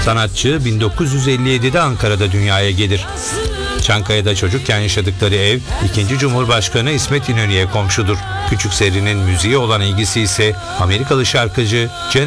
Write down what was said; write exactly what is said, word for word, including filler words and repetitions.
Sanatçı bin dokuz yüz elli yedide Ankara'da dünyaya gelir. Çankaya'da çocukken yaşadıkları ev, ikinci. Cumhurbaşkanı İsmet İnönü'ye komşudur. Küçük Seri'nin müziğe olan ilgisi ise Amerikalı şarkıcı